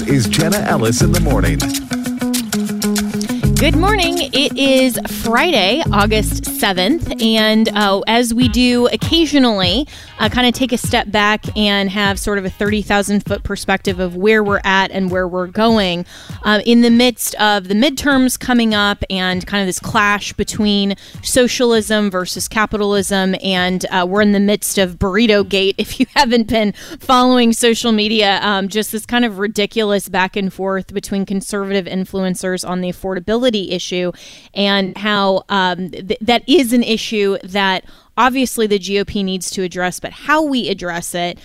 is Jenna Ellis in the morning. Good morning. It is Friday, August 7th, and as we do occasionally, kind of take a step back and have sort of a 30,000-foot perspective of where we're at and where we're going in the midst of the midterms coming up and kind of this clash between socialism versus capitalism, and we're in the midst of Burrito Gate. If you haven't been following social media, just this kind of ridiculous back and forth between conservative influencers on the affordability issue, and how that is an issue that obviously the GOP needs to address, but how we address it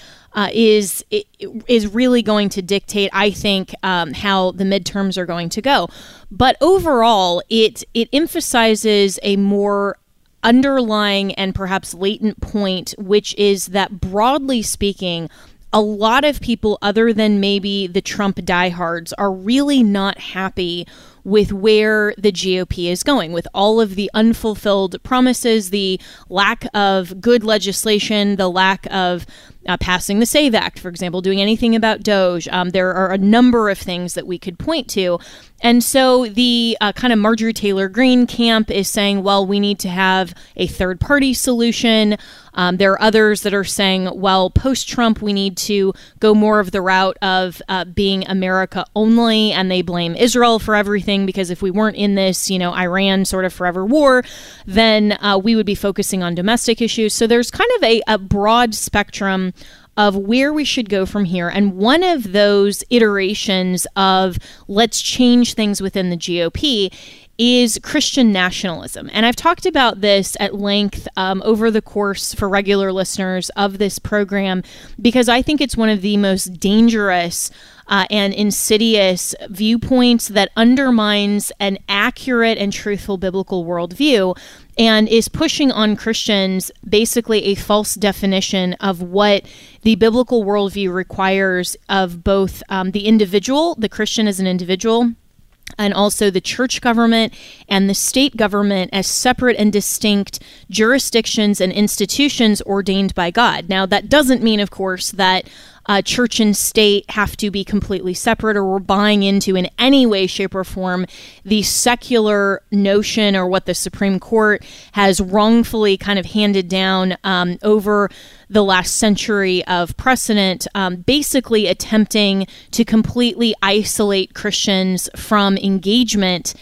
is really going to dictate, I think, how the midterms are going to go. But overall, it emphasizes a more underlying and perhaps latent point, which is that broadly speaking, a lot of people other than maybe the Trump diehards are really not happy with where the GOP is going, with all of the unfulfilled promises, the lack of good legislation, the lack of passing the SAVE Act, for example, doing anything about DOGE. There are a number of things that we could point to. And so the kind of Marjorie Taylor Greene camp is saying, well, we need to have a third-party solution. There are others that are saying, well, post-Trump, we need to go more of the route of being America only, and they blame Israel for everything, because if we weren't in this, Iran sort of forever war, then we would be focusing on domestic issues. So there's kind of a broad spectrum of where we should go from here. And one of those iterations of let's change things within the GOP is Christian nationalism. And I've talked about this at length over the course for regular listeners of this program, because I think it's one of the most dangerous and insidious viewpoints that undermines an accurate and truthful biblical worldview, and is pushing on Christians basically a false definition of what the biblical worldview requires of both the individual, the Christian as an individual, and also the church government and the state government as separate and distinct jurisdictions and institutions ordained by God. Now, that doesn't mean, of course, that church and state have to be completely separate, or we're buying into in any way, shape, or form the secular notion, or what the Supreme Court has wrongfully kind of handed down over the last century of precedent, basically attempting to completely isolate Christians from engagement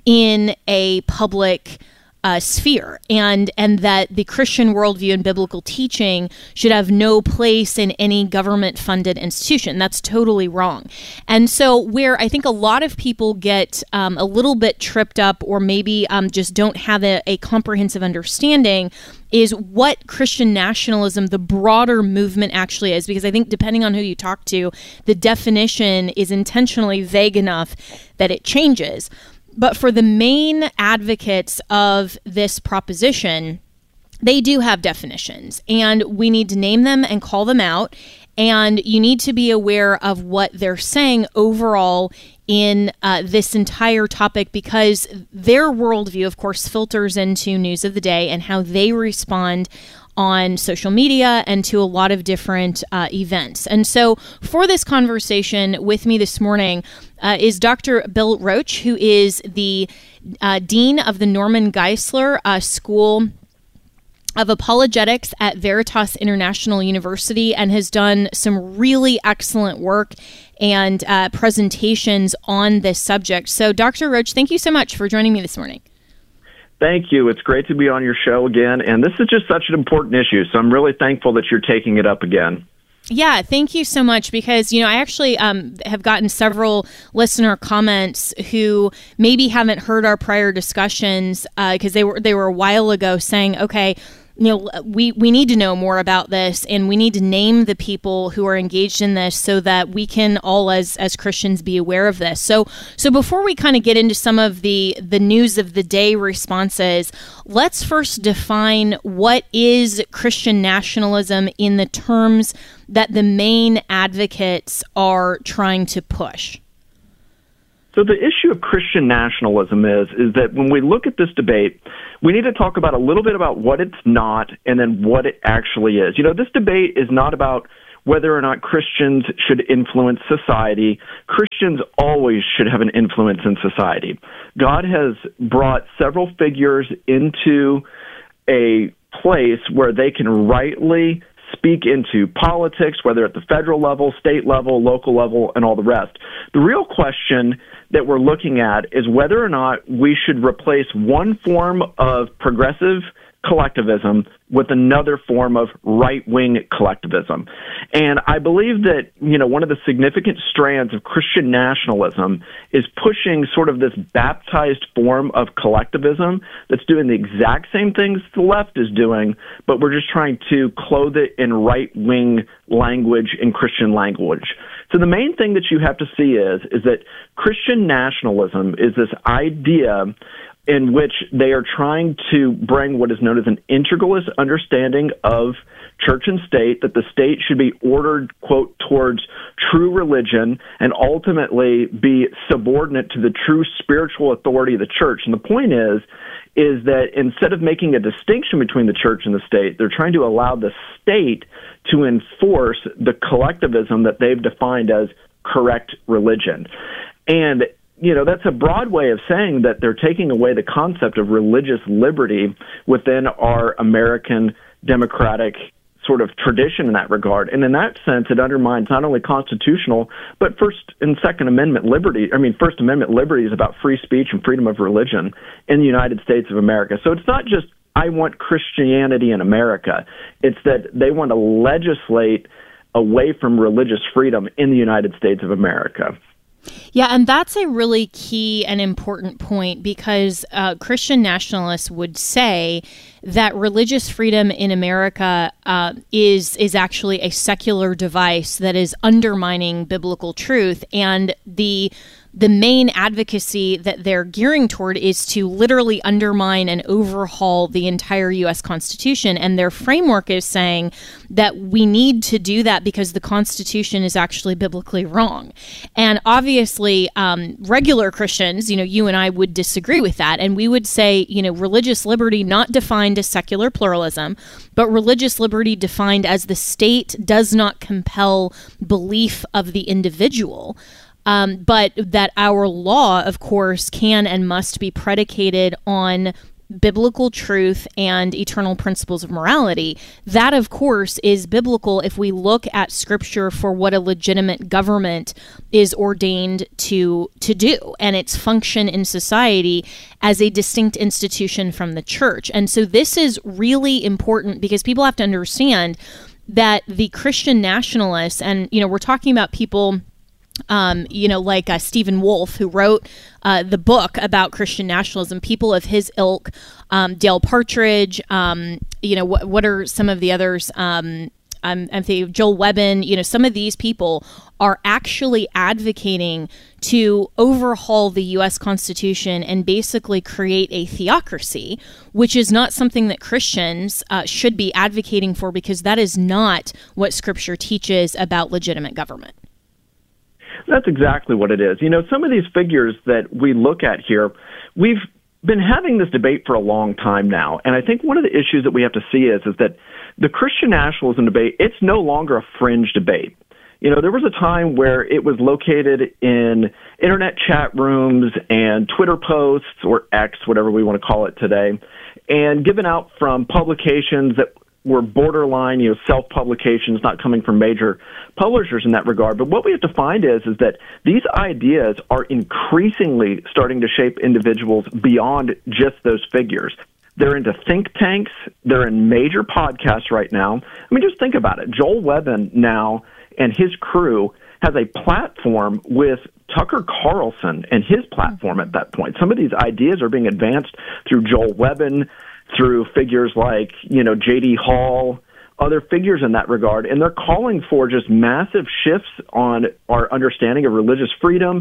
in a public sphere, and that the Christian worldview and biblical teaching should have no place in any government-funded institution. That's totally wrong. And so where I think a lot of people get a little bit tripped up, or maybe just don't have a comprehensive understanding, is what Christian nationalism, the broader movement, actually is. Because I think depending on who you talk to, the definition is intentionally vague enough that it changes. But for the main advocates of this proposition, they do have definitions, and we need to name them and call them out. And you need to be aware of what they're saying overall in this entire topic, because their worldview, of course, filters into news of the day and how they respond on social media and to a lot of different events. And so for this conversation with me this morning is Dr. Bill Roach, who is the Dean of the Norman Geisler School of Apologetics at Veritas International University, and has done some really excellent work and presentations on this subject. So Dr. Roach, thank you so much for joining me this morning. Thank you. It's great to be on your show again. And this is just such an important issue, so I'm really thankful that you're taking it up again. Yeah, thank you so much, because, I actually have gotten several listener comments who maybe haven't heard our prior discussions because they were a while ago saying, okay, we need to know more about this, and we need to name the people who are engaged in this so that we can all as Christians be aware of this. So before we kind of get into some of the news of the day responses, let's first define what is Christian nationalism in the terms that the main advocates are trying to push. So the issue of Christian nationalism is that when we look at this debate, we need to talk about a little bit about what it's not and then what it actually is. This debate is not about whether or not Christians should influence society. Christians always should have an influence in society. God has brought several figures into a place where they can rightly speak into politics, whether at the federal level, state level, local level, and all the rest. The real question that we're looking at is whether or not we should replace one form of progressive collectivism with another form of right-wing collectivism. And I believe that, one of the significant strands of Christian nationalism is pushing sort of this baptized form of collectivism that's doing the exact same things the left is doing, but we're just trying to clothe it in right-wing language and Christian language. So the main thing that you have to see is that Christian nationalism is this idea in which they are trying to bring what is known as an integralist understanding of church and state, that the state should be ordered, quote, towards true religion and ultimately be subordinate to the true spiritual authority of the church. And the point is that instead of making a distinction between the church and the state, they're trying to allow the state to enforce the collectivism that they've defined as correct religion. And that's a broad way of saying that they're taking away the concept of religious liberty within our American democratic sort of tradition in that regard. And in that sense, it undermines not only constitutional, but First and Second Amendment liberty. First Amendment liberty is about free speech and freedom of religion in the United States of America. So it's not just, I want Christianity in America. It's that they want to legislate away from religious freedom in the United States of America. Yeah, and that's a really key and important point, because Christian nationalists would say that religious freedom in America is actually a secular device that is undermining biblical truth, and the main advocacy that they're gearing toward is to literally undermine and overhaul the entire U.S. Constitution. And their framework is saying that we need to do that because the Constitution is actually biblically wrong. And obviously, regular Christians, you and I would disagree with that. And we would say, religious liberty not defined as secular pluralism, but religious liberty defined as the state does not compel belief of the individual. But that our law, of course, can and must be predicated on biblical truth and eternal principles of morality. That, of course, is biblical if we look at Scripture for what a legitimate government is ordained to do, and its function in society as a distinct institution from the church. And so this is really important, because people have to understand that the Christian nationalists, and, we're talking about people like Stephen Wolfe, who wrote the book about Christian nationalism, people of his ilk, Dale Partridge, what are some of the others? I'm thinking of Joel Webbin. Some of these people are actually advocating to overhaul the U.S. Constitution and basically create a theocracy, which is not something that Christians should be advocating for, because that is not what Scripture teaches about legitimate government. That's exactly what it is. Some of these figures that we look at here, we've been having this debate for a long time now. And I think one of the issues that we have to see is that the Christian nationalism debate, it's no longer a fringe debate. There was a time where it was located in internet chat rooms and Twitter posts, or X, whatever we want to call it today, and given out from publications that were borderline, self-publications, not coming from major publishers in that regard. But what we have to find is that these ideas are increasingly starting to shape individuals beyond just those figures. They're into think tanks. They're in major podcasts right now. Just think about it. Joel Webbin now and his crew has a platform with Tucker Carlson and his platform at that point. Some of these ideas are being advanced through Joel Webbin, through figures like, J.D. Hall, other figures in that regard, and they're calling for just massive shifts on our understanding of religious freedom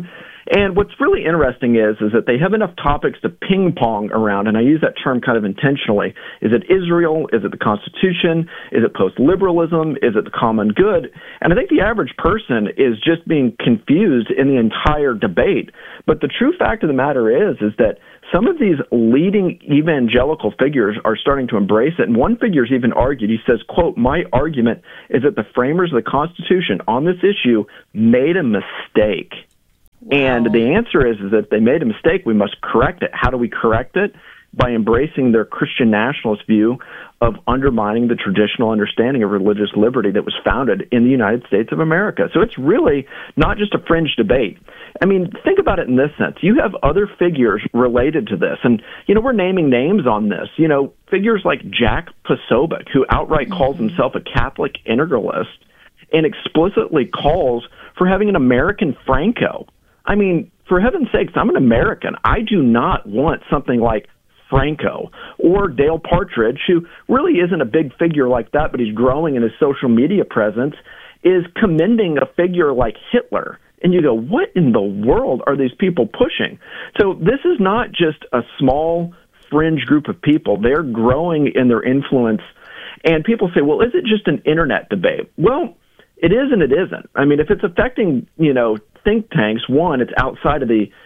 And what's really interesting is that they have enough topics to ping pong around, and I use that term kind of intentionally. Is it Israel? Is it the Constitution? Is it post-liberalism? Is it the common good? And I think the average person is just being confused in the entire debate. But the true fact of the matter is that some of these leading evangelical figures are starting to embrace it. And one figure's even argued, he says, quote, "My argument is that the framers of the Constitution on this issue made a mistake." Wow. And the answer is that they made a mistake. We must correct it. How do we correct it? By embracing their Christian nationalist view of undermining the traditional understanding of religious liberty that was founded in the United States of America. So it's really not just a fringe debate. I mean, think about it in this sense. You have other figures related to this, and, we're naming names on this. Figures like Jack Posobiec, who outright calls himself a Catholic integralist and explicitly calls for having an American Franco. I mean, for heaven's sakes, I'm an American. I do not want something like Franco, or Dale Partridge, who really isn't a big figure like that, but he's growing in his social media presence, is commending a figure like Hitler. And you go, what in the world are these people pushing? So this is not just a small fringe group of people. They're growing in their influence. And people say, well, is it just an internet debate? Well, it is and it isn't. I mean, if it's affecting, think tanks, one, it's outside of the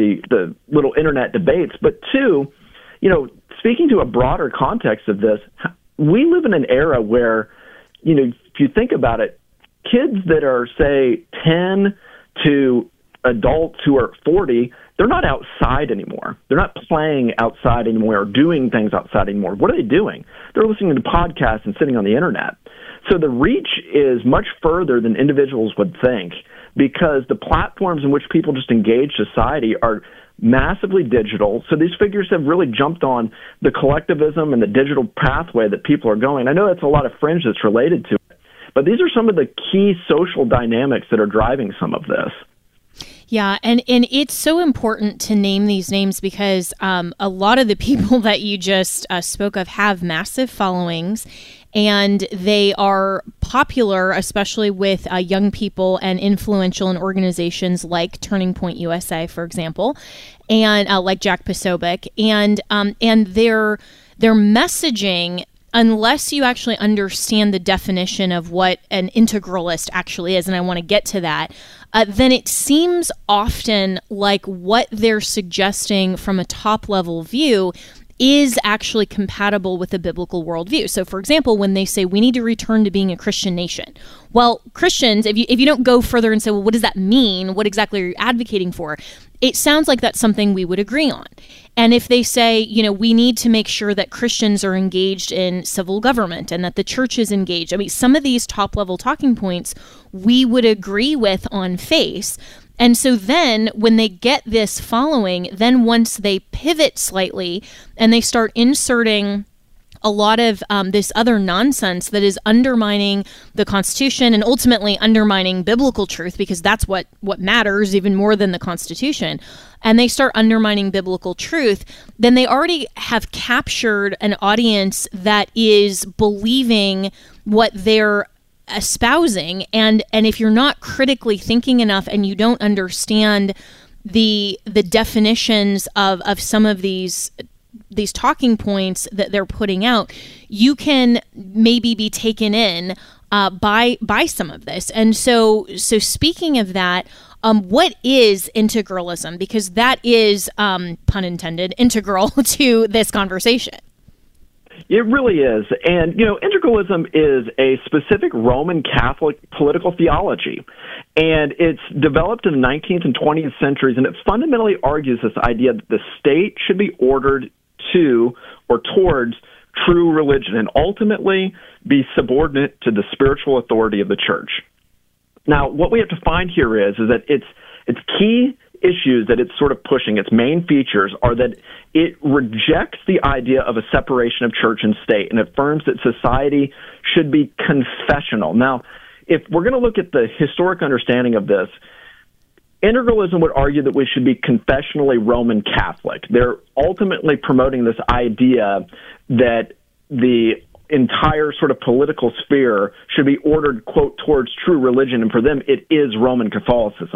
little internet debates. But two, speaking to a broader context of this, we live in an era where, if you think about it, kids that are, say, 10 to adults who are 40, they're not outside anymore. They're not playing outside anymore or doing things outside anymore. What are they doing? They're listening to podcasts and sitting on the internet. So the reach is much further than individuals would think, because the platforms in which people just engage society are massively digital. So these figures have really jumped on the collectivism and the digital pathway that people are going. I know that's a lot of fringe that's related to it, but these are some of the key social dynamics that are driving some of this. Yeah, and it's so important to name these names because a lot of the people that you just spoke of have massive followings, and they are popular, especially with young people and influential in organizations like Turning Point USA, for example, and like Jack Posobiec, and their messaging, unless you actually understand the definition of what an integralist actually is, and I want to get to that, then it seems often like what they're suggesting from a top-level view is actually compatible with a biblical worldview. So, for example, when they say we need to return to being a Christian nation, well, Christians, if you don't go further and say, well, what does that mean? What exactly are you advocating for? It sounds like that's something we would agree on. And if they say, we need to make sure that Christians are engaged in civil government and that the church is engaged, I mean, some of these top-level talking points we would agree with on face. And so then when they get this following, then once they pivot slightly and they start inserting a lot of this other nonsense that is undermining the Constitution and ultimately undermining biblical truth, because that's what matters even more than the Constitution, and they start undermining biblical truth, then they already have captured an audience that is believing what they're espousing, and if you're not critically thinking enough and you don't understand the definitions of some of these talking points that they're putting out, you can maybe be taken in by some of this. And so speaking of that, what is integralism? Because that is, pun intended, integral to this conversation. It really is. And, integralism is a specific Roman Catholic political theology. And it's developed in the 19th and 20th centuries, and it fundamentally argues this idea that the state should be ordered to or towards true religion and ultimately be subordinate to the spiritual authority of the church. Now, what we have to find here is that its key issues that it's sort of pushing, its main features, are that it rejects the idea of a separation of church and state and affirms that society should be confessional. Now, if we're going to look at the historic understanding of this, integralism would argue that we should be confessionally Roman Catholic. They're ultimately promoting this idea that the entire sort of political sphere should be ordered, quote, towards true religion, and for them it is Roman Catholicism.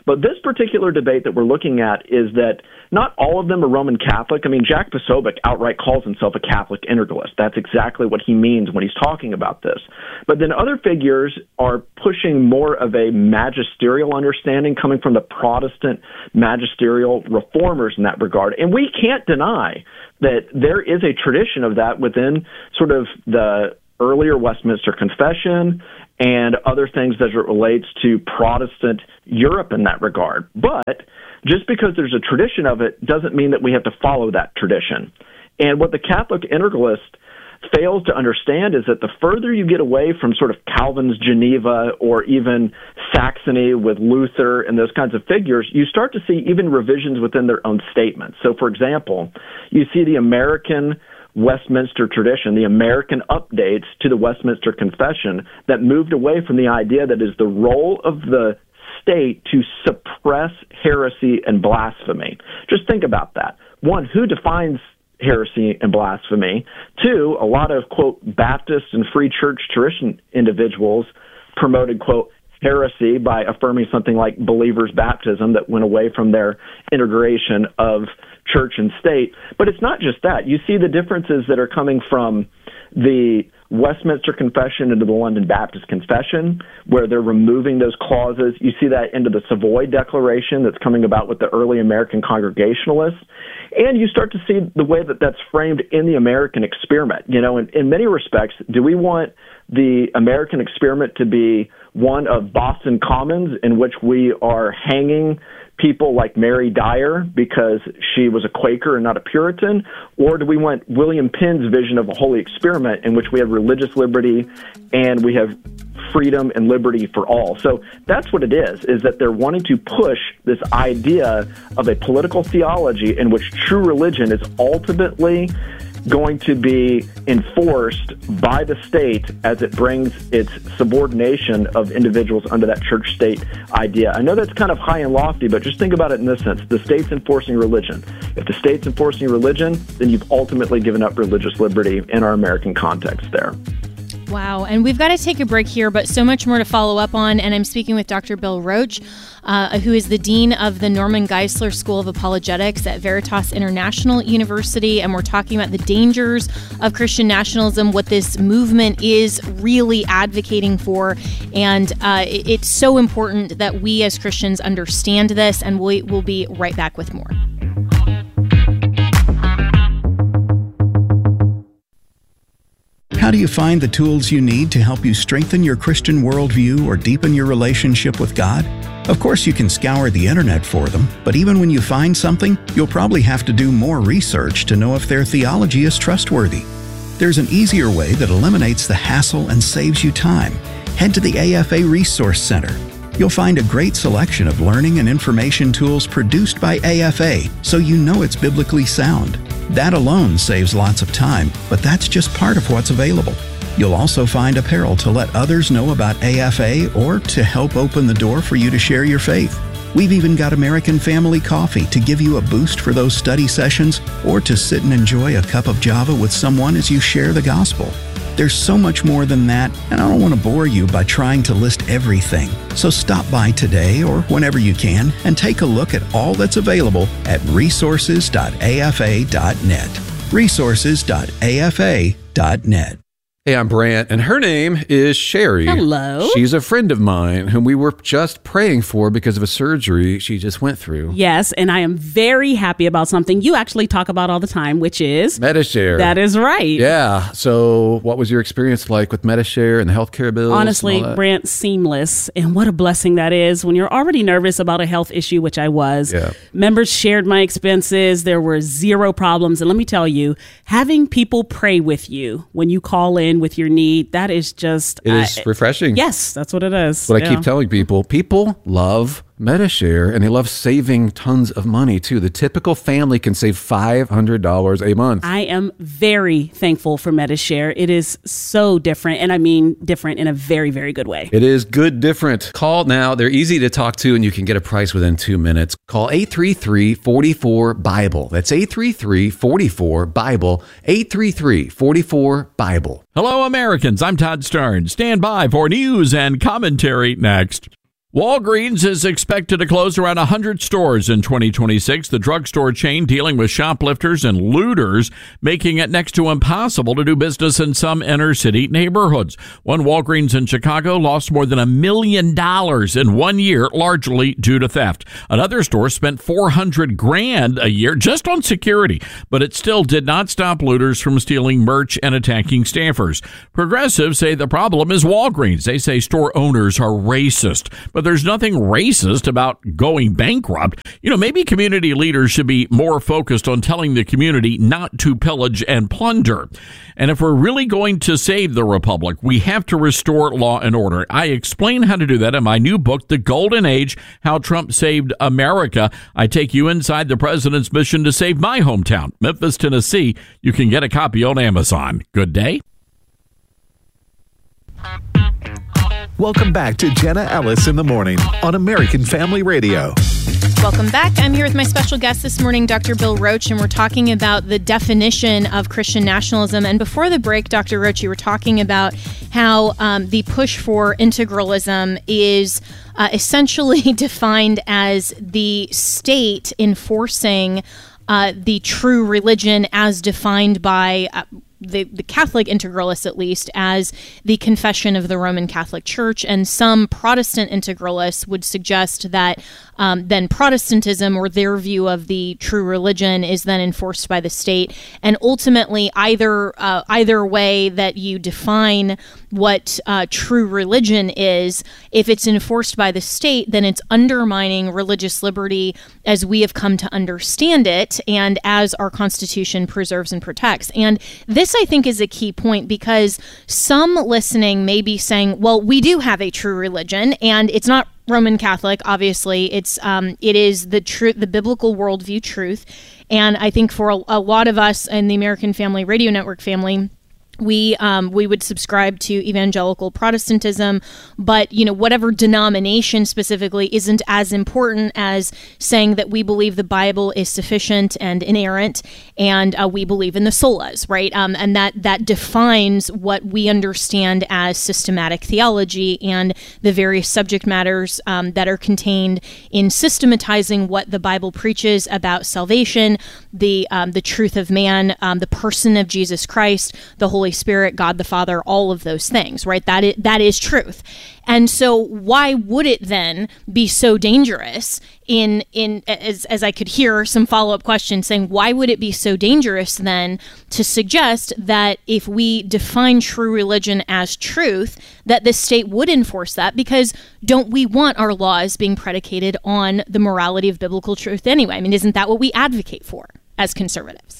But this particular debate that we're looking at is that not all of them are Roman Catholic. I mean, Jack Posobiec outright calls himself a Catholic integralist. That's exactly what he means when he's talking about this. But then other figures are pushing more of a magisterial understanding coming from the Protestant magisterial reformers in that regard. And we can't deny that there is a tradition of that within sort of the earlier Westminster Confession and other things as it relates to Protestant Europe in that regard. But just because there's a tradition of it doesn't mean that we have to follow that tradition. And what the Catholic integralist fails to understand is that the further you get away from sort of Calvin's Geneva or even Saxony with Luther and those kinds of figures, you start to see even revisions within their own statements. So, for example, you see the American Westminster tradition, the American updates to the Westminster Confession that moved away from the idea that it is the role of the state to suppress heresy and blasphemy. Just think about that. One, who defines heresy and blasphemy? Two, a lot of, quote, Baptist and Free Church tradition individuals promoted, quote, heresy by affirming something like believers' baptism that went away from their integration of church and state. But it's not just that. You see the differences that are coming from the Westminster Confession into the London Baptist Confession, where they're removing those clauses. You see that into the Savoy Declaration that's coming about with the early American Congregationalists. And you start to see the way that that's framed in the American experiment. You know, in many respects, do we want the American experiment to be one of Boston Commons, in which we are hanging people like Mary Dyer because she was a Quaker and not a Puritan? Or do we want William Penn's vision of a holy experiment in which we have religious liberty and we have freedom and liberty for all? So that's what it is that they're wanting to push this idea of a political theology in which true religion is ultimately going to be enforced by the state as it brings its subordination of individuals under that church-state idea. I know that's kind of high and lofty, but just think about it in this sense. The state's enforcing religion. If the state's enforcing religion, then you've ultimately given up religious liberty in our American context there. Wow. And we've got to take a break here, but so much more to follow up on. And I'm speaking with Dr. Bill Roach, who is the Dean of the Norman Geisler School of Apologetics at Veritas International University. And we're talking about the dangers of Christian nationalism, what this movement is really advocating for. And it's so important that we as Christians understand this. And we'll be right back with more. How do you find the tools you need to help you strengthen your Christian worldview or deepen your relationship with God? Of course, you can scour the internet for them, but even when you find something, you'll probably have to do more research to know if their theology is trustworthy. There's an easier way that eliminates the hassle and saves you time. Head to the AFA Resource Center. You'll find a great selection of learning and information tools produced by AFA, so you know it's biblically sound. That alone saves lots of time, but that's just part of what's available. You'll also find apparel to let others know about AFA or to help open the door for you to share your faith. We've even got American Family Coffee to give you a boost for those study sessions or to sit and enjoy a cup of Java with someone as you share the gospel. There's so much more than that, and I don't want to bore you by trying to list everything. So stop by today or whenever you can and take a look at all that's available at resources.afa.net. resources.afa.net. Hey, I'm Brant, and her name is Sherry. Hello. She's a friend of mine whom we were just praying for because of a surgery she just went through. Yes, and I am very happy about something you actually talk about all the time, which is Medi-Share. That is right. Yeah. So what was your experience like with Medi-Share and the healthcare bills? Honestly, Brant, seamless. And what a blessing that is when you're already nervous about a health issue, which I was. Yeah. Members shared my expenses. There were zero problems. And let me tell you, having people pray with you when you call in with your need, that is just... It is refreshing. Yes, that's what it is. What I keep telling people. People love Medi-Share, and they love saving tons of money, too. The typical family can save $500 a month. I am very thankful for Medi-Share. It is so different, and I mean different in a very, very good way. It is good different. Call now. They're easy to talk to, and you can get a price within 2 minutes. Call 833-44-BIBLE. That's 833-44-BIBLE. 833-44-BIBLE. Hello, Americans. I'm Todd Starnes. Stand by for news and commentary next. Walgreens is expected to close around 100 stores in 2026, the drugstore chain dealing with shoplifters and looters, making it next to impossible to do business in some inner-city neighborhoods. One Walgreens in Chicago lost more than $1 million in 1 year, largely due to theft. Another store spent $400,000 a year just on security, but it still did not stop looters from stealing merch and attacking staffers. Progressives say the problem is Walgreens. They say store owners are racist, but there's nothing racist about going bankrupt. Maybe community leaders should be more focused on telling the community not to pillage and plunder. And if we're really going to save the republic, we have to restore law and order. I explain how to do that in my new book, The Golden Age, How Trump Saved America. I take you inside the president's mission to save my hometown, Memphis, Tennessee. You can get a copy on Amazon. Good day. Welcome back to Jenna Ellis in the Morning on American Family Radio. Welcome back. I'm here with my special guest this morning, Dr. Bill Roach, and we're talking about the definition of Christian nationalism. And before the break, Dr. Roach, you were talking about how the push for integralism is essentially defined as the state enforcing the true religion as defined by the Catholic integralists, at least, as the confession of the Roman Catholic Church. And some Protestant integralists would suggest that then Protestantism, or their view of the true religion, is then enforced by the state. And ultimately, either way that you define what true religion is, if it's enforced by the state, then it's undermining religious liberty as we have come to understand it and as our Constitution preserves and protects. And this, I think, is a key point, because some listening may be saying, well, we do have a true religion, and it's not Roman Catholic. Obviously, it is the biblical worldview truth. And I think for a lot of us in the American Family Radio Network family, we would subscribe to evangelical Protestantism, but whatever denomination specifically isn't as important as saying that we believe the Bible is sufficient and inerrant, and we believe in the solas, right? And that defines what we understand as systematic theology and the various subject matters that are contained in systematizing what the Bible preaches about salvation, the truth of man, the person of Jesus Christ, the Holy Spirit, God the Father, all of those things, right? That is truth. And so why would it then be so dangerous as I could hear some follow-up questions saying, why would it be so dangerous then to suggest that if we define true religion as truth, that the state would enforce that? Because don't we want our laws being predicated on the morality of biblical truth anyway? I mean, isn't that what we advocate for as conservatives?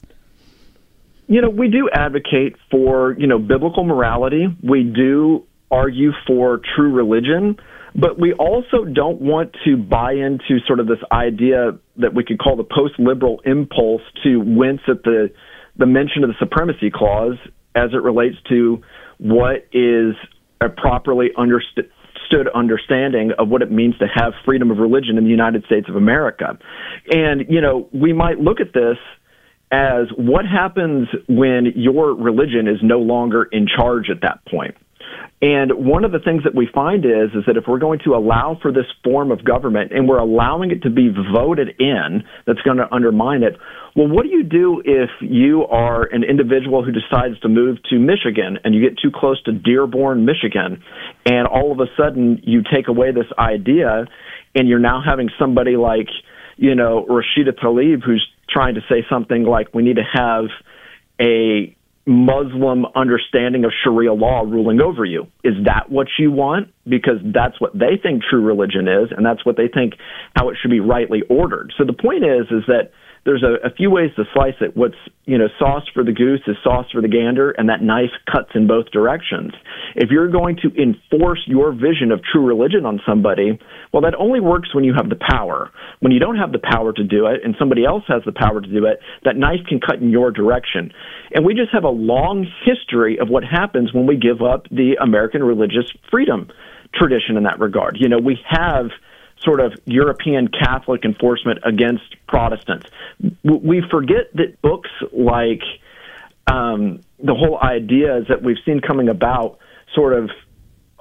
We do advocate for, biblical morality. We do argue for true religion, but we also don't want to buy into sort of this idea that we could call the post-liberal impulse to wince at the mention of the supremacy clause as it relates to what is a properly understood understanding of what it means to have freedom of religion in the United States of America. And, we might look at this as what happens when your religion is no longer in charge at that point. And one of the things that we find is that if we're going to allow for this form of government and we're allowing it to be voted in, that's going to undermine it. Well, what do you do if you are an individual who decides to move to Michigan and you get too close to Dearborn, Michigan, and all of a sudden you take away this idea and you're now having somebody like, Rashida Tlaib, who's trying to say something like we need to have a Muslim understanding of Sharia law ruling over you. Is that what you want? Because that's what they think true religion is, and that's what they think how it should be rightly ordered. So the point is that there's a few ways to slice it. What's, sauce for the goose is sauce for the gander, and that knife cuts in both directions. If you're going to enforce your vision of true religion on somebody, well, that only works when you have the power. When you don't have the power to do it and somebody else has the power to do it, that knife can cut in your direction. And we just have a long history of what happens when we give up the American religious freedom tradition in that regard. We have sort of European Catholic enforcement against Protestants. We forget that books like the whole ideas that we've seen coming about sort of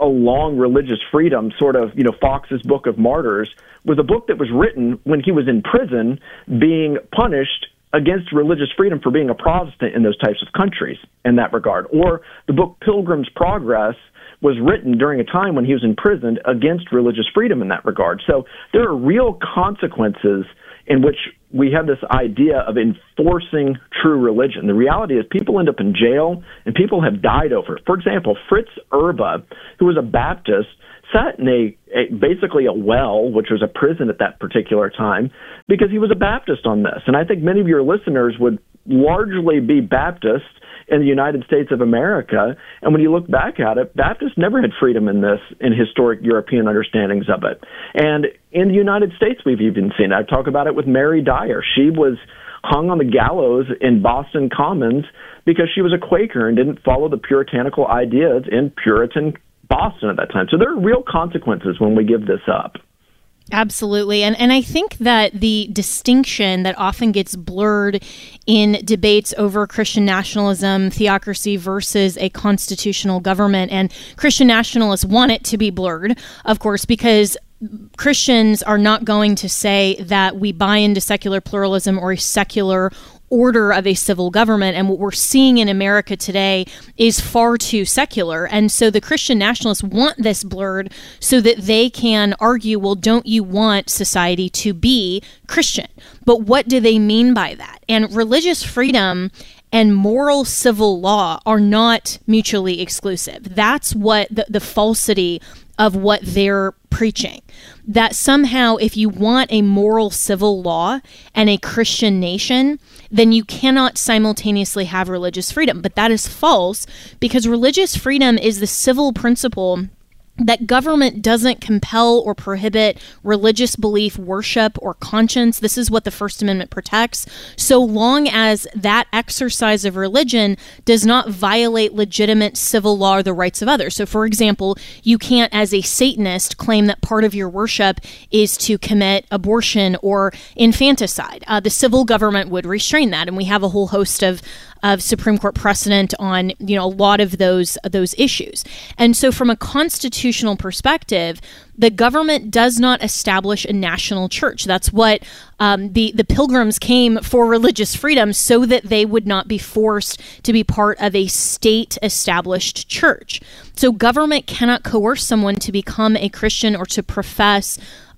along religious freedom, sort of, Fox's Book of Martyrs, was a book that was written when he was in prison being punished against religious freedom for being a Protestant in those types of countries in that regard. Or the book Pilgrim's Progress was written during a time when he was imprisoned against religious freedom in that regard. So there are real consequences in which we have this idea of enforcing true religion. The reality is people end up in jail, and people have died over it. For example, Fritz Erba, who was a Baptist, sat in basically a well, which was a prison at that particular time, because he was a Baptist on this. And I think many of your listeners would largely be Baptist in the United States of America. And when you look back at it, Baptists never had freedom in historic European understandings of it. And in the United States, we've even seen it. I talk about it with Mary Dyer. She was hung on the gallows in Boston Commons because she was a Quaker and didn't follow the puritanical ideas in Puritan Boston at that time. So there are real consequences when we give this up. Absolutely. And I think that the distinction that often gets blurred in debates over Christian nationalism, theocracy versus a constitutional government, and Christian nationalists want it to be blurred, of course, because Christians are not going to say that we buy into secular pluralism or a secular order of a civil government. And what we're seeing in America today is far too secular. And so the Christian nationalists want this blurred so that they can argue, well, don't you want society to be Christian? But what do they mean by that? And religious freedom and moral civil law are not mutually exclusive. That's what the falsity of what they're preaching. That somehow if you want a moral civil law and a Christian nation, then you cannot simultaneously have religious freedom. But that is false, because religious freedom is the civil principle that government doesn't compel or prohibit religious belief, worship, or conscience. This is what the First Amendment protects, so long as that exercise of religion does not violate legitimate civil law or the rights of others. So, for example, you can't, as a Satanist, claim that part of your worship is to commit abortion or infanticide. The civil government would restrain that, and we have a whole host of Supreme Court precedent on, a lot of those issues. And so from a constitutional perspective, the government does not establish a national church. That's what the Pilgrims came for, religious freedom, so that they would not be forced to be part of a state-established church. So government cannot coerce someone to become a Christian or to profess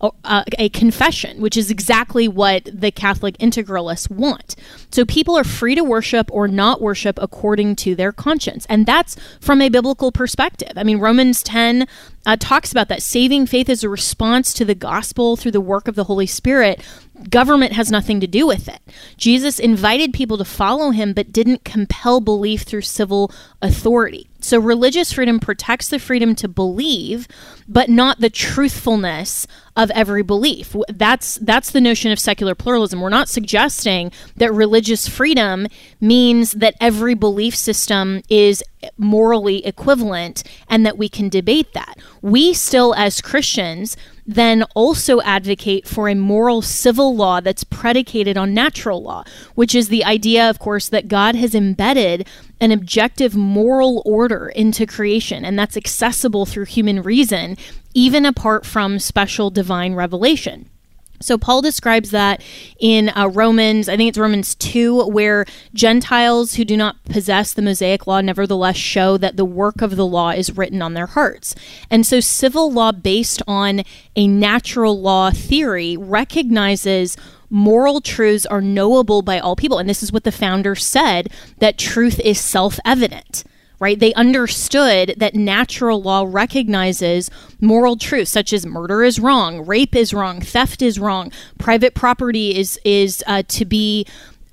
a confession, which is exactly what the Catholic integralists want. So people are free to worship or not worship according to their conscience. And that's from a biblical perspective. I mean, Romans 10 talks about that. Saving faith is a response to the gospel through the work of the Holy Spirit. Government has nothing to do with it. Jesus invited people to follow him, but didn't compel belief through civil authority. So religious freedom protects the freedom to believe, but not the truthfulness of every belief. That's the notion of secular pluralism. We're not suggesting that religious freedom means that every belief system is morally equivalent and that we can debate that. We still, as Christians, then also advocate for a moral civil law that's predicated on natural law, which is the idea, of course, that God has embedded an objective moral order into creation, and that's accessible through human reason, even apart from special divine revelation. So Paul describes that in Romans, I think it's Romans 2, where Gentiles who do not possess the Mosaic law nevertheless show that the work of the law is written on their hearts. And so civil law based on a natural law theory recognizes moral truths are knowable by all people. And this is what the founders said, that truth is self-evident. Right? They understood that natural law recognizes moral truths, such as murder is wrong, rape is wrong, theft is wrong, private property is to be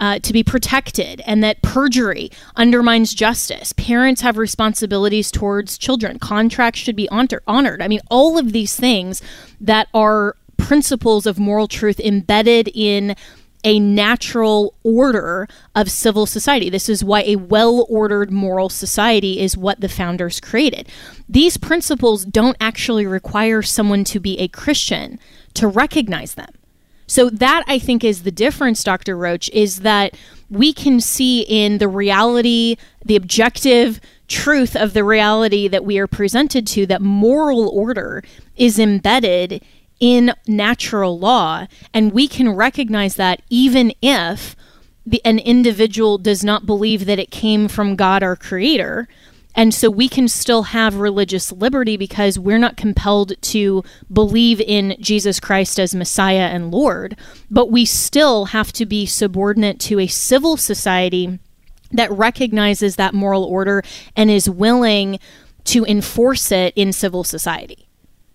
protected, and that perjury undermines justice. Parents have responsibilities towards children. Contracts should be honored. I mean, all of these things that are principles of moral truth embedded in a natural order of civil society. This is why a well-ordered moral society is what the founders created. These principles don't actually require someone to be a Christian to recognize them. So that, I think, is the difference, Dr. Roach, is that we can see in the reality, the objective truth of the reality that we are presented to, that moral order is embedded in natural law. And we can recognize that even if an individual does not believe that it came from God, our creator. And so we can still have religious liberty because we're not compelled to believe in Jesus Christ as Messiah and Lord, but we still have to be subordinate to a civil society that recognizes that moral order and is willing to enforce it in civil society.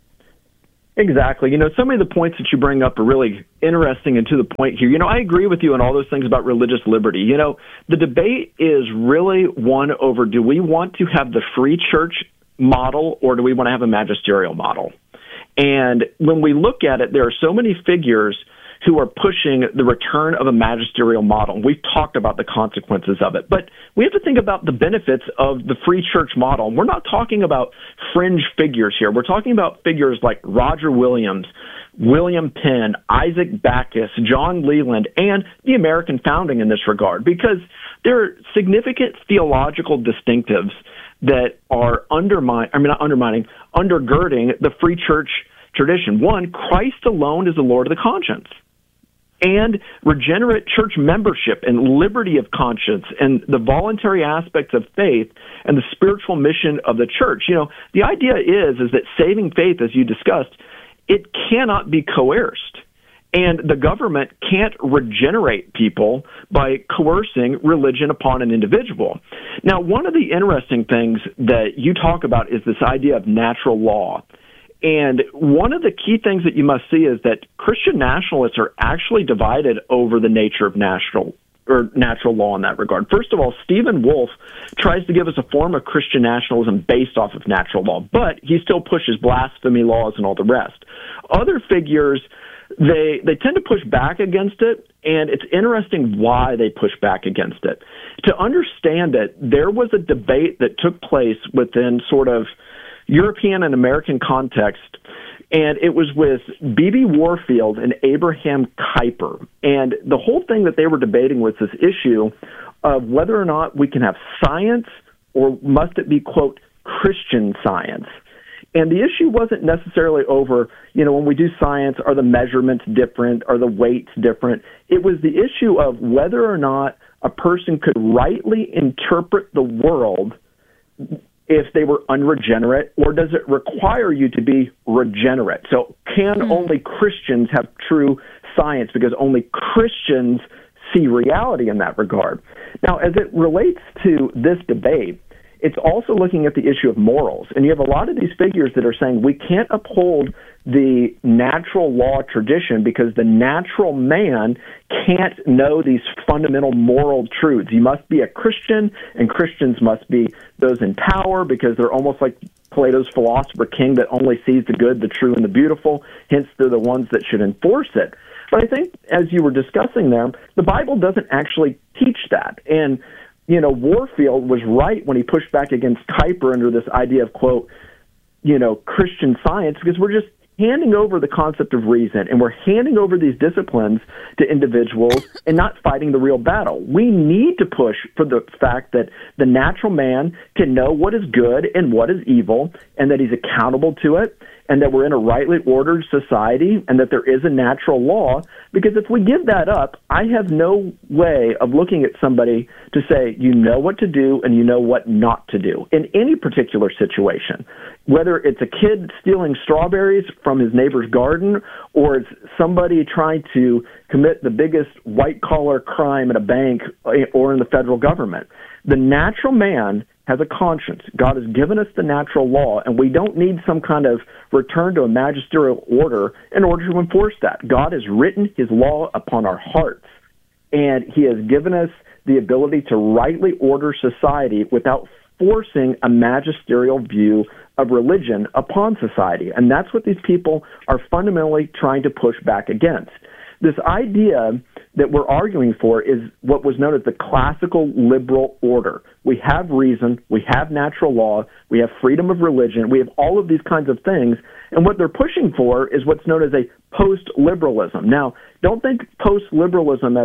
Exactly. Some of the points that you bring up are really interesting and to the point here. I agree with you on all those things about religious liberty. The debate is really one over, do we want to have the free church model or do we want to have a magisterial model? And when we look at it, there are so many figures who are pushing the return of a magisterial model. We've talked about the consequences of it, but we have to think about the benefits of the free church model. And we're not talking about fringe figures here. We're talking about figures like Roger Williams, William Penn, Isaac Backus, John Leland, and the American founding in this regard, because there are significant theological distinctives that are undergirding the free church tradition. One, Christ alone is the Lord of the conscience. And regenerate church membership and liberty of conscience and the voluntary aspects of faith and the spiritual mission of the church. The idea is that saving faith, as you discussed, it cannot be coerced. And the government can't regenerate people by coercing religion upon an individual. Now, one of the interesting things that you talk about is this idea of natural law. And one of the key things that you must see is that Christian nationalists are actually divided over the nature of natural law in that regard. First of all, Stephen Wolfe tries to give us a form of Christian nationalism based off of natural law, but he still pushes blasphemy laws and all the rest. Other figures, they tend to push back against it, and it's interesting why they push back against it. To understand it, there was a debate that took place within sort of European and American context, and it was with B.B. Warfield and Abraham Kuyper. And the whole thing that they were debating was this issue of whether or not we can have science or must it be, quote, Christian science. And the issue wasn't necessarily over, when we do science, are the measurements different? Are the weights different? It was the issue of whether or not a person could rightly interpret the world if they were unregenerate, or does it require you to be regenerate? So can only Christians have true science because only Christians see reality in that regard? Now, as it relates to this debate, it's also looking at the issue of morals. And you have a lot of these figures that are saying we can't uphold the natural law tradition because the natural man can't know these fundamental moral truths. You must be a Christian, and Christians must be those in power because they're almost like Plato's philosopher king that only sees the good, the true, and the beautiful. Hence, they're the ones that should enforce it. But I think, as you were discussing there, the Bible doesn't actually teach that. And Warfield was right when he pushed back against Kuyper under this idea of, quote, Christian science, because we're just handing over the concept of reason, and we're handing over these disciplines to individuals and not fighting the real battle. We need to push for the fact that the natural man can know what is good and what is evil, and that he's accountable to it, and that we're in a rightly ordered society, and that there is a natural law. Because if we give that up, I have no way of looking at somebody to say, you know what to do and you know what not to do in any particular situation. Whether it's a kid stealing strawberries from his neighbor's garden, or it's somebody trying to commit the biggest white-collar crime at a bank or in the federal government. The natural man has a conscience. God has given us the natural law, and we don't need some kind of return to a magisterial order in order to enforce that. God has written his law upon our hearts, and he has given us the ability to rightly order society without forcing a magisterial view of religion upon society. And that's what these people are fundamentally trying to push back against. This idea that we're arguing for is what was known as the classical liberal order. We have reason, we have natural law, we have freedom of religion, we have all of these kinds of things, and what they're pushing for is what's known as a post-liberalism. Now, don't think post-liberalism as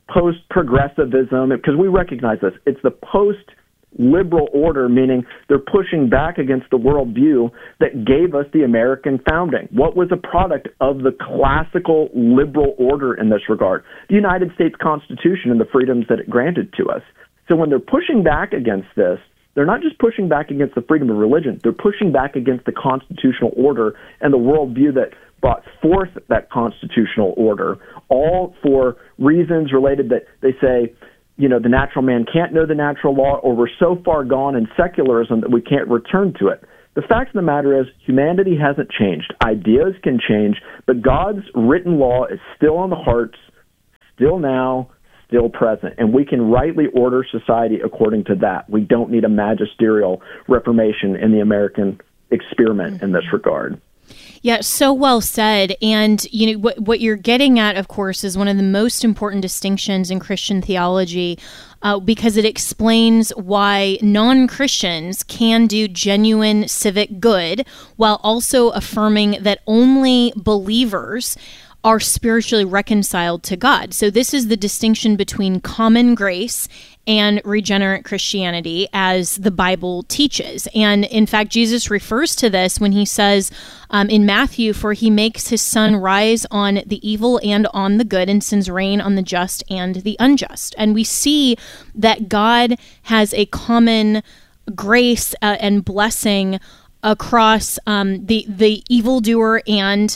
post-progressivism, because we recognize this. It's the post-liberal order, meaning they're pushing back against the worldview that gave us the American founding. What was a product of the classical liberal order in this regard? The United States Constitution and the freedoms that it granted to us. So when they're pushing back against this, they're not just pushing back against the freedom of religion, they're pushing back against the constitutional order and the worldview that brought forth that constitutional order, all for reasons related that they say, the natural man can't know the natural law, or we're so far gone in secularism that we can't return to it. The fact of the matter is humanity hasn't changed. Ideas can change, but God's written law is still on the hearts, still now, still present, and we can rightly order society according to that. We don't need a magisterial reformation in the American experiment in this regard. Yeah, so well said. And, what you're getting at, of course, is one of the most important distinctions in Christian theology, because it explains why non-Christians can do genuine civic good while also affirming that only believers are spiritually reconciled to God. So this is the distinction between common grace and regenerate Christianity as the Bible teaches. And in fact, Jesus refers to this when he says in Matthew, "For he makes his sun rise on the evil and on the good, and sends rain on the just and the unjust." And we see that God has a common grace and blessing across the evildoer and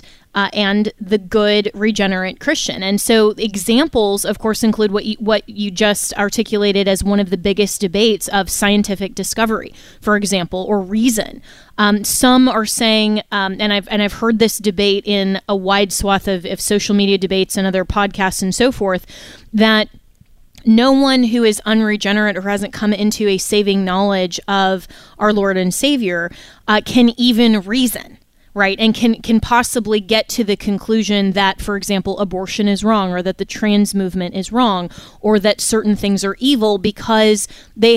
the good regenerate Christian. And so examples, of course, include what you just articulated as one of the biggest debates of scientific discovery, for example, or reason. Some are saying, and I've heard this debate in a wide swath of social media debates and other podcasts and so forth, that no one who is unregenerate or hasn't come into a saving knowledge of our Lord and Savior can even reason, right? And can possibly get to the conclusion that, for example, abortion is wrong, or that the trans movement is wrong, or that certain things are evil, because they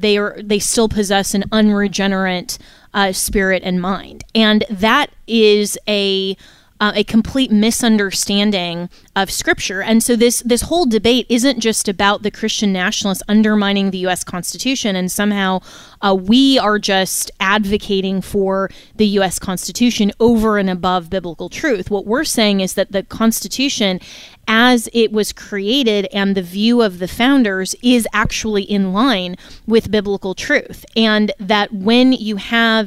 still possess an unregenerate spirit and mind. And that is a complete misunderstanding of Scripture. And so this whole debate isn't just about the Christian nationalists undermining the U.S. Constitution, and somehow we are just advocating for the U.S. Constitution over and above biblical truth. What we're saying is that the Constitution, as it was created and the view of the founders, is actually in line with biblical truth. And that when you have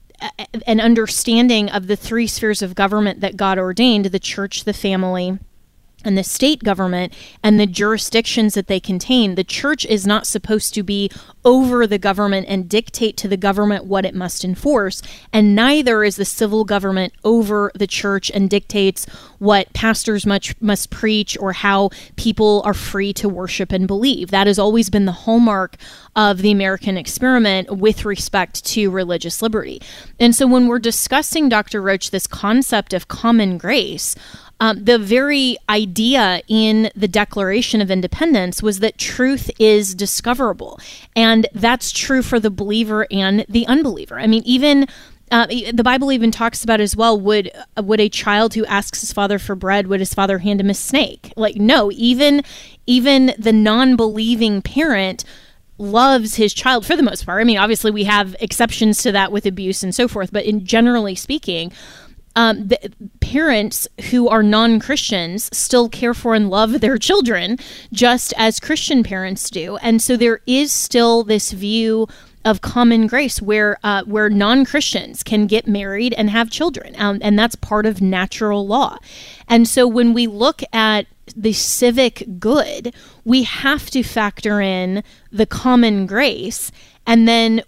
an understanding of the three spheres of government that God ordained, the church, the family, and the state government, and the jurisdictions that they contain, the church is not supposed to be over the government and dictate to the government what it must enforce, and neither is the civil government over the church and dictates what pastors must preach or how people are free to worship and believe. That has always been the hallmark of the American experiment with respect to religious liberty. And so when we're discussing, Dr. Roach, this concept of common grace, the very idea in the Declaration of Independence was that truth is discoverable. And that's true for the believer and the unbeliever. I mean, even the Bible even talks about as well, would a child who asks his father for bread, would his father hand him a snake? Like, no, even the non-believing parent loves his child for the most part. I mean, obviously we have exceptions to that with abuse and so forth, but generally speaking, the parents who are non-Christians still care for and love their children just as Christian parents do. And so there is still this view of common grace where non-Christians can get married and have children. And that's part of natural law. And so when we look at the civic good, we have to factor in the common grace. And then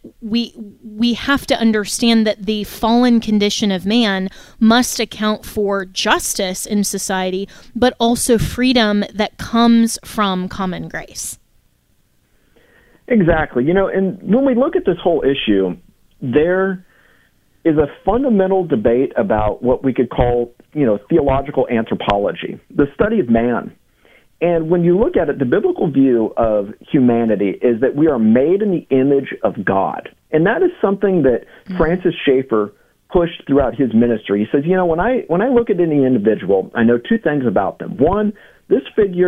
we have to understand that the fallen condition of man must account for justice in society, but also freedom that comes from common grace. Exactly. And when we look at this whole issue, there is a fundamental debate about what we could call, theological anthropology, the study of man. And when you look at it, the biblical view of humanity is that we are made in the image of God. And that is something that Francis Schaeffer pushed throughout his ministry. He says, when I look at any individual, I know two things about them. One, this figure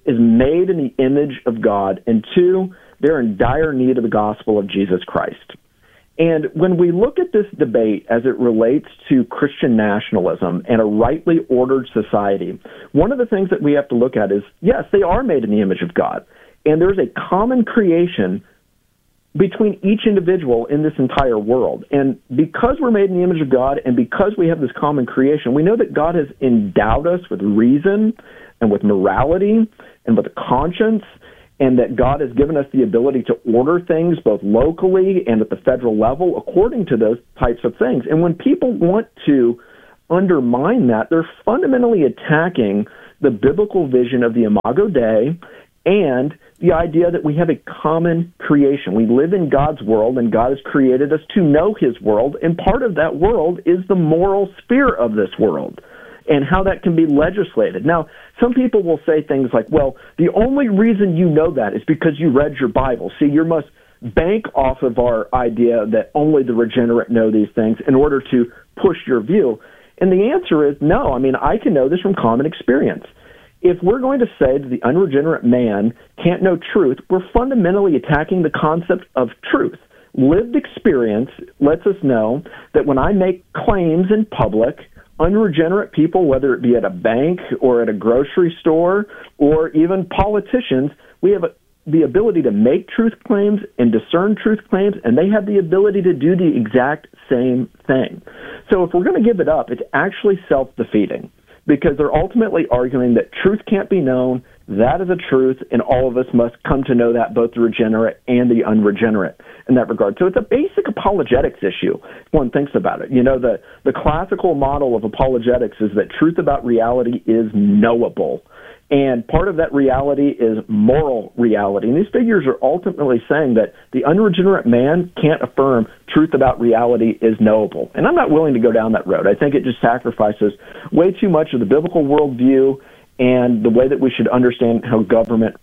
is made in the image of God, and 2, they're in dire need of the gospel of Jesus Christ. And when we look at this debate as it relates to Christian nationalism and a rightly ordered society, one of the things that we have to look at is, yes, they are made in the image of God, and there's a common creation between each individual in this entire world. And because we're made in the image of God and because we have this common creation, we know that God has endowed us with reason and with morality and with a conscience, and that God has given us the ability to order things both locally and at the federal level according to those types of things. And when people want to undermine that, they're fundamentally attacking the biblical vision of the Imago Dei and the idea that we have a common creation. We live in God's world, and God has created us to know his world, and part of that world is the moral sphere of this world and how that can be legislated. Now, some people will say things like, well, the only reason you know that is because you read your Bible. See, you must bank off of our idea that only the regenerate know these things in order to push your view. And the answer is no. I mean, I can know this from common experience. If we're going to say that the unregenerate man can't know truth, we're fundamentally attacking the concept of truth. Lived experience lets us know that when I make claims in public, unregenerate people, whether it be at a bank or at a grocery store or even politicians, we have the ability to make truth claims and discern truth claims, and they have the ability to do the exact same thing. So if we're going to give it up, it's actually self-defeating, because they're ultimately arguing that truth can't be known, that is a truth, and all of us must come to know that, both the regenerate and the unregenerate in that regard. So it's a basic apologetics issue, if one thinks about it. You know, the classical model of apologetics is that truth about reality is knowable, and part of that reality is moral reality. And these figures are ultimately saying that the unregenerate man can't affirm truth about reality is knowable. And I'm not willing to go down that road. I think it just sacrifices way too much of the biblical worldview and the way that we should understand how government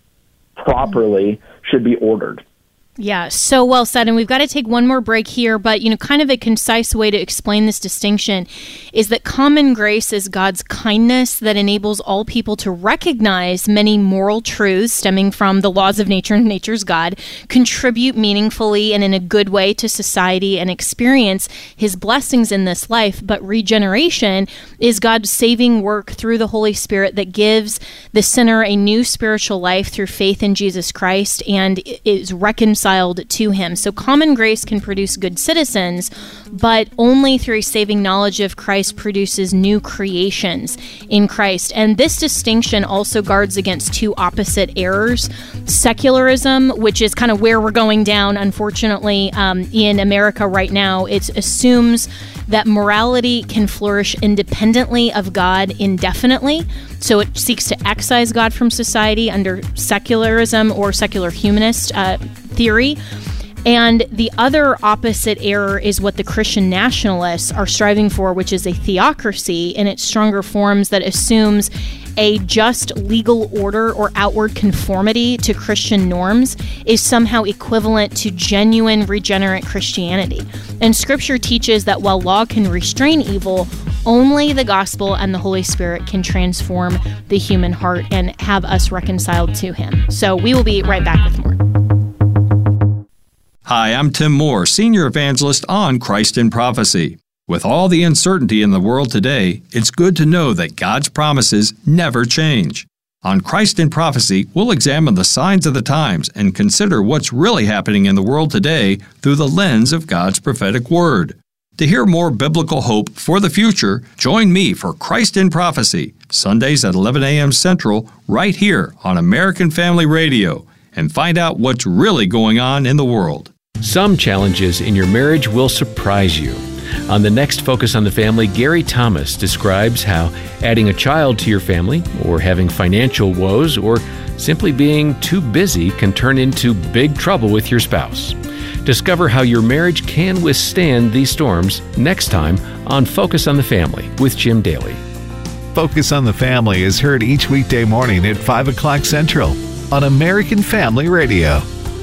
properly should be ordered. Yeah, so well said. And we've got to take one more break here, but, kind of a concise way to explain this distinction is that common grace is God's kindness that enables all people to recognize many moral truths stemming from the laws of nature and nature's God, contribute meaningfully and in a good way to society, and experience his blessings in this life. But regeneration is God's saving work through the Holy Spirit that gives the sinner a new spiritual life through faith in Jesus Christ and is reconciled to him. So common grace can produce good citizens, but only through a saving knowledge of Christ produces new creations in Christ. And this distinction also guards against two opposite errors. Secularism, which is kind of where we're going down, unfortunately, in America right now. It assumes that morality can flourish independently of God indefinitely. So it seeks to excise God from society under secularism or secular humanist theory. And the other opposite error is what the Christian nationalists are striving for, which is a theocracy in its stronger forms that assumes a just legal order or outward conformity to Christian norms is somehow equivalent to genuine regenerate Christianity. And Scripture teaches that while law can restrain evil, only the gospel and the Holy Spirit can transform the human heart and have us reconciled to him. So we will be right back with more. Hi, I'm Tim Moore, Senior Evangelist on Christ in Prophecy. With all the uncertainty in the world today, it's good to know that God's promises never change. On Christ in Prophecy, we'll examine the signs of the times and consider what's really happening in the world today through the lens of God's prophetic word. To hear more biblical hope for the future, join me for Christ in Prophecy, Sundays at 11 a.m. Central, right here on American Family Radio, and find out what's really going on in the world. Some challenges in your marriage will surprise you. On the next Focus on the Family, Gary Thomas describes how adding a child to your family, or having financial woes, or simply being too busy can turn into big trouble with your spouse. Discover how your marriage can withstand these storms next time on Focus on the Family with Jim Daly. Focus on the Family is heard each weekday morning at 5 o'clock Central on American Family Radio.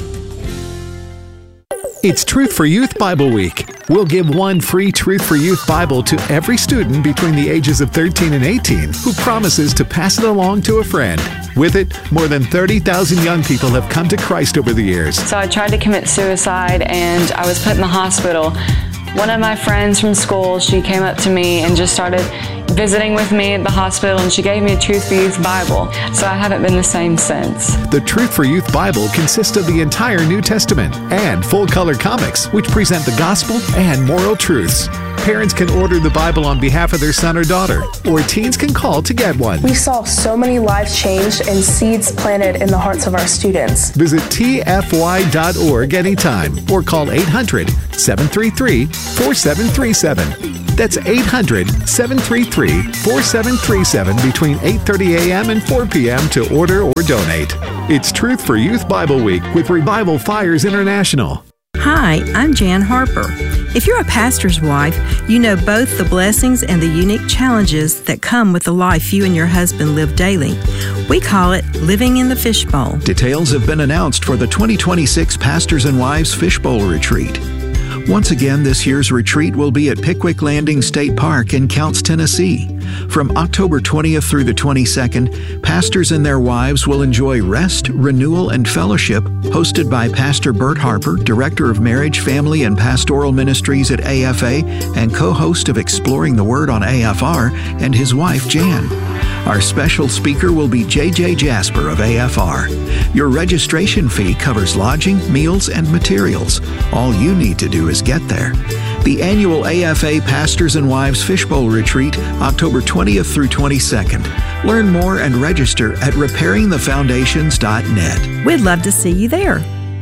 It's Truth for Youth Bible Week. We'll give one free Truth for Youth Bible to every student between the ages of 13 and 18 who promises to pass it along to a friend. With it, more than 30,000 young people have come to Christ over the years. So I tried to commit suicide and I was put in the hospital. One of my friends from school, she came up to me and just started visiting with me at the hospital, and she gave me a Truth for Youth Bible. So I haven't been the same since. The Truth for Youth Bible consists of the entire New Testament and full-color comics, which present the gospel and moral truths. Parents can order the Bible on behalf of their son or daughter, or teens can call to get one. We saw so many lives changed and seeds planted in the hearts of our students. Visit tfy.org anytime or call 800-733-4737. That's 800-733-4737 between 8:30 a.m. and 4 p.m. to order or donate. It's Truth for Youth Bible Week with Revival Fires International. Hi, I'm Jan Harper. If you're a pastor's wife, you know both the blessings and the unique challenges that come with the life you and your husband live daily. We call it living in the fishbowl. Details have been announced for the 2026 Pastors and Wives Fishbowl Retreat. Once again, this year's retreat will be at Pickwick Landing State Park in Counce, Tennessee. From October 20th through the 22nd, pastors and their wives will enjoy rest, renewal, and fellowship hosted by Pastor Bert Harper, Director of Marriage, Family, and Pastoral Ministries at AFA and co-host of Exploring the Word on AFR, and his wife, Jan. Our special speaker will be J.J. Jasper of AFR. Your registration fee covers lodging, meals, and materials. All you need to do is get there. The annual AFA Pastors and Wives Fishbowl Retreat, October 20th through 22nd. Learn more and register at repairingthefoundations.net. We'd love to see you there.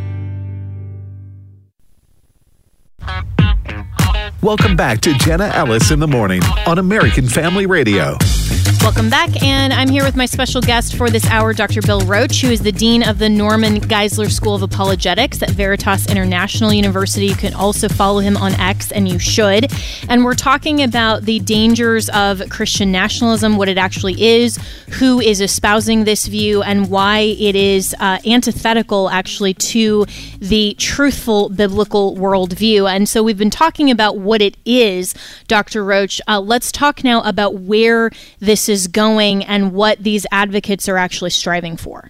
Welcome back to Jenna Ellis in the Morning on American Family Radio. Welcome back, and I'm here with my special guest for this hour, Dr. Bill Roach, who is the Dean of the Norman Geisler School of Apologetics at Veritas International University. You can also follow him on X, and you should. And we're talking about the dangers of Christian nationalism, what it actually is, who is espousing this view, and why it is antithetical, actually, to the truthful biblical worldview. And so we've been talking about what it is, Dr. Roach. Let's talk now about where this is going and what these advocates are actually striving for.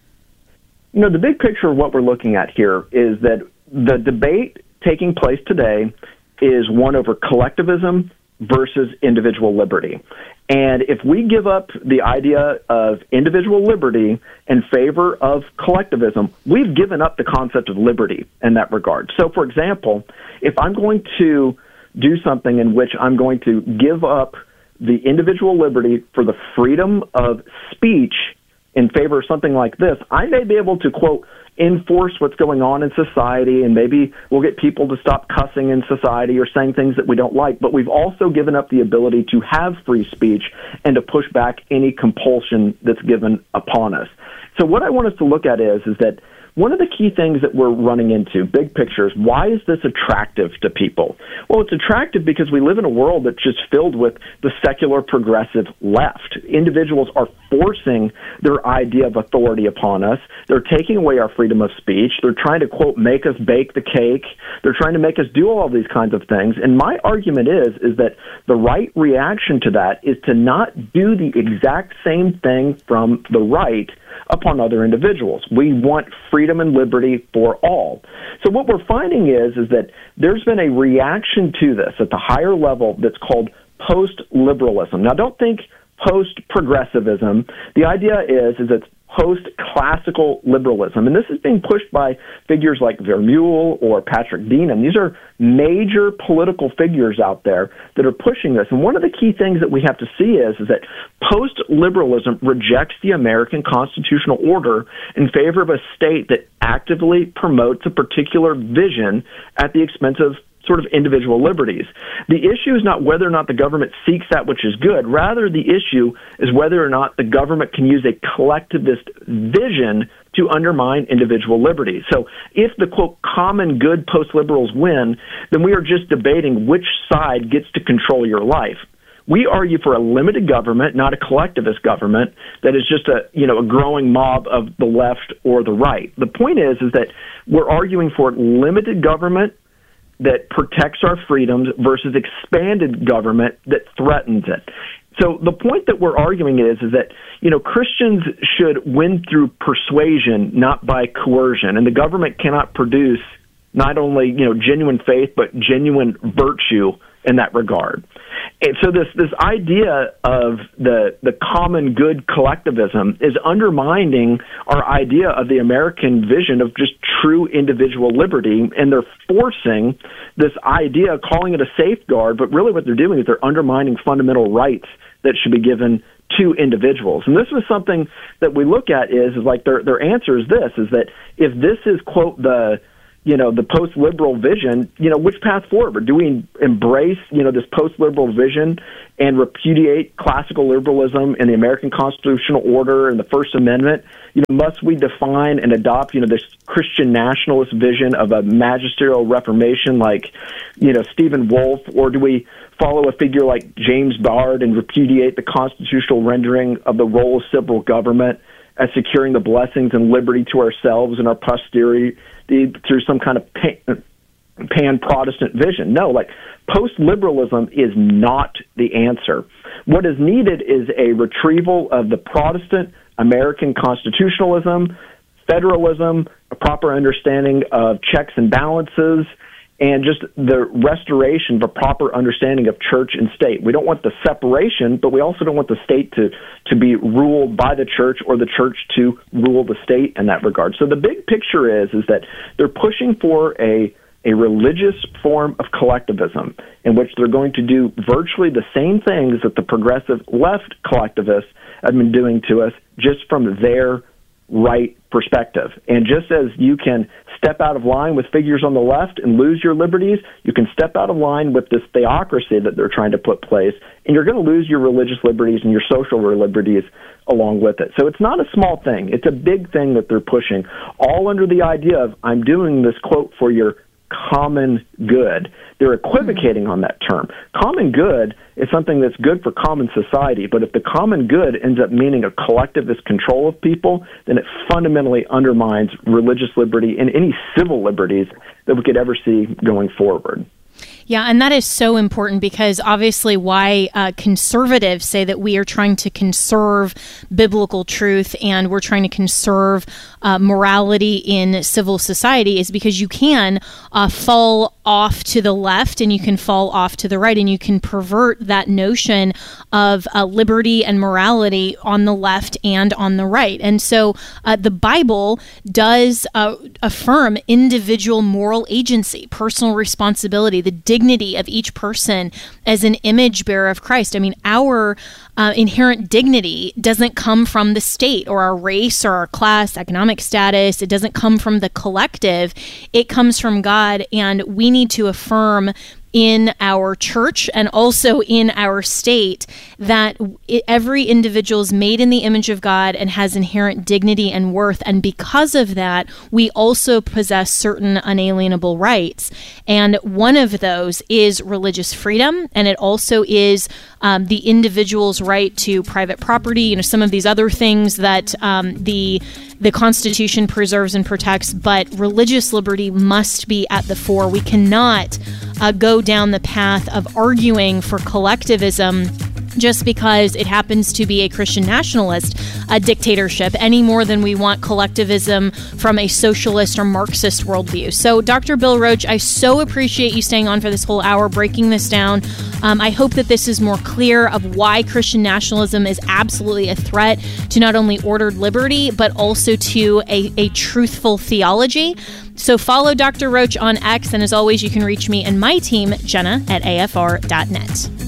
You know, the big picture of what we're looking at here is that the debate taking place today is one over collectivism versus individual liberty. And if we give up the idea of individual liberty in favor of collectivism, we've given up the concept of liberty in that regard. So, for example, if I'm going to do something in which I'm going to give up the individual liberty for the freedom of speech in favor of something like this, I may be able to, quote, enforce what's going on in society, and maybe we'll get people to stop cussing in society or saying things that we don't like, but we've also given up the ability to have free speech and to push back any compulsion that's given upon us. So what I want us to look at is that one of the key things that we're running into, big picture, is why is this attractive to people? Well, it's attractive because we live in a world that's just filled with the secular progressive left. Individuals are forcing their idea of authority upon us. They're taking away our freedom of speech. They're trying to, quote, make us bake the cake. They're trying to make us do all of these kinds of things. And my argument is that the right reaction to that is to not do the exact same thing from the right upon other individuals. We want freedom and liberty for all. So what we're finding is that there's been a reaction to this at the higher level that's called post-liberalism. Now, don't think post-progressivism. The idea is it's post-classical liberalism. And this is being pushed by figures like Vermeule or Patrick Denham. These are major political figures out there that are pushing this. And one of the key things that we have to see is that post-liberalism rejects the American constitutional order in favor of a state that actively promotes a particular vision at the expense of sort of individual liberties. The issue is not whether or not the government seeks that which is good. Rather, the issue is whether or not the government can use a collectivist vision to undermine individual liberties. So if the, quote, common good post-liberals win, then we are just debating which side gets to control your life. We argue for a limited government, not a collectivist government that is just a growing mob of the left or the right. The point is that we're arguing for limited government that protects our freedoms versus expanded government that threatens it. So the point that we're arguing is that, Christians should win through persuasion, not by coercion. And the government cannot produce not only, genuine faith, but genuine virtue in that regard. And so this idea of the common good collectivism is undermining our idea of the American vision of just true individual liberty, and they're forcing this idea, calling it a safeguard, but really what they're doing is they're undermining fundamental rights that should be given to individuals. And this was something that we look at is like their answer is this, is that if this is, quote, the post-liberal vision, which path forward? Do we embrace, this post-liberal vision and repudiate classical liberalism and the American constitutional order and the First Amendment? Must we define and adopt, this Christian nationalist vision of a magisterial reformation like, Stephen Wolfe, or do we follow a figure like James Bard and repudiate the constitutional rendering of the role of civil government as securing the blessings and liberty to ourselves and our posterity through some kind of pan-Protestant vision? No, post-liberalism is not the answer. What is needed is a retrieval of the Protestant American constitutionalism, federalism, a proper understanding of checks and balances, and just the restoration of a proper understanding of church and state. We don't want the separation, but we also don't want the state to be ruled by the church or the church to rule the state in that regard. So the big picture is that they're pushing for a religious form of collectivism in which they're going to do virtually the same things that the progressive left collectivists have been doing to us, just from their right perspective. And just as you can step out of line with figures on the left and lose your liberties, you can step out of line with this theocracy that they're trying to put place, and you're going to lose your religious liberties and your social liberties along with it. So it's not a small thing. It's a big thing that they're pushing, all under the idea of, I'm doing this, quote, for your common good. They're equivocating on that term. Common good is something that's good for common society, but if the common good ends up meaning a collectivist control of people, then it fundamentally undermines religious liberty and any civil liberties that we could ever see going forward. Yeah, and that is so important, because obviously why conservatives say that we are trying to conserve biblical truth and we're trying to conserve morality in civil society is because you can fall off to the left and you can fall off to the right, and you can pervert that notion of liberty and morality on the left and on the right. And so the Bible does affirm individual moral agency, personal responsibility, the dignity of each person as an image bearer of Christ. I mean, our inherent dignity doesn't come from the state or our race or our class, economic status. It doesn't come from the collective. It comes from God, and we need to affirm in our church and also in our state that every individual is made in the image of God and has inherent dignity and worth. And because of that, we also possess certain unalienable rights. And one of those is religious freedom. And it also is the individual's right to private property, some of these other things that the Constitution preserves and protects, but religious liberty must be at the fore. We cannot go down the path of arguing for collectivism just because it happens to be a Christian nationalist dictatorship, any more than we want collectivism from a socialist or Marxist worldview. So, Dr. Bill Roach, I so appreciate you staying on for this whole hour, breaking this down. I hope that this is more clear of why Christian nationalism is absolutely a threat to not only ordered liberty, but also to a truthful theology. So follow Dr. Roach on X, and as always, you can reach me and my team, Jenna, at afr.net.